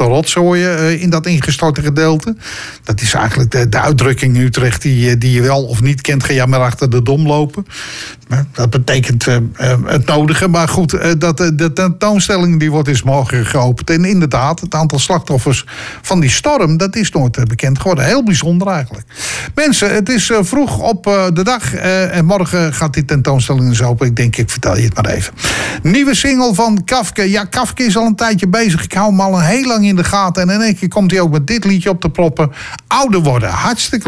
grote rotzooien in dat ingestorte gedeelte. Dat is eigenlijk de uitdrukking in Utrecht die je wel of niet kent. Ga je maar achter de dom lopen. Dat betekent het nodige. Maar goed, de tentoonstelling die wordt dus morgen geopend. En inderdaad, het aantal slachtoffers van die storm, dat is nooit bekend geworden. Heel bijzonder eigenlijk. Mensen, het is vroeg op de dag. En morgen gaat die tentoonstelling dus open. Ik vertel je het maar even. Nieuwe single van Kafke. Ja, Kafke is al een tijdje bezig. Ik hou hem al heel lang in de gaten. En in één keer komt hij ook met dit liedje op te proppen. Ouder worden. Hartstikke